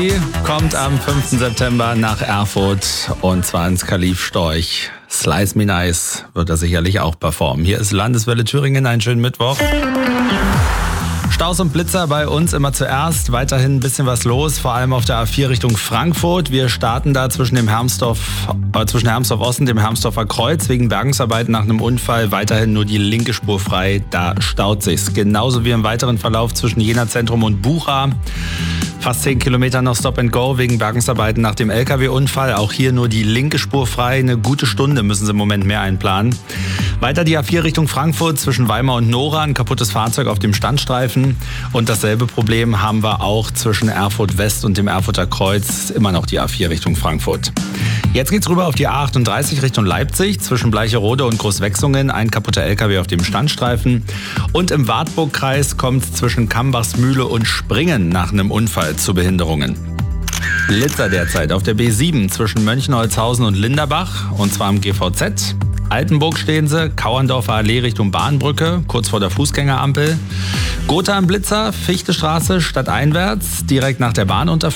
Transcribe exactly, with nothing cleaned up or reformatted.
Kommt am fünften September nach Erfurt und zwar ins Kalif Storch. Slice Me Nice wird er sicherlich auch performen. Hier ist Landeswelle Thüringen, einen schönen Mittwoch. Staus und Blitzer bei uns immer zuerst. Weiterhin ein bisschen was los, vor allem auf der A vier Richtung Frankfurt. Wir starten da zwischen dem Hermsdorf, äh, zwischen Hermsdorf Osten und dem Hermsdorfer Kreuz wegen Bergungsarbeiten nach einem Unfall. Weiterhin nur die linke Spur frei, da staut sich's. Genauso wie im weiteren Verlauf zwischen Jena Zentrum und Bucha. Fast zehn Kilometer noch Stop and Go wegen Bergungsarbeiten nach dem L K W-Unfall. Auch hier nur die linke Spur frei. Eine gute Stunde müssen Sie im Moment mehr einplanen. Weiter die A vier Richtung Frankfurt zwischen Weimar und Nora. Ein kaputtes Fahrzeug auf dem Standstreifen. Und dasselbe Problem haben wir auch zwischen Erfurt West und dem Erfurter Kreuz. Immer noch die A vier Richtung Frankfurt. Jetzt geht's rüber auf die A achtunddreißig Richtung Leipzig. Zwischen Bleicherode und Großwechsungen ein kaputter L K W auf dem Standstreifen. Und im Wartburgkreis kommt es zwischen Kambachsmühle und Springen nach einem Unfall zu Behinderungen. Blitzer derzeit auf der B sieben zwischen Mönchenholzhausen und Linderbach. Und zwar am G V Z. Altenburg stehen sie, Kauerndorfer Allee Richtung Bahnbrücke, kurz vor der Fußgängerampel. Gotha im Blitzer, Fichtestraße stadteinwärts, direkt nach der Bahnunterführung.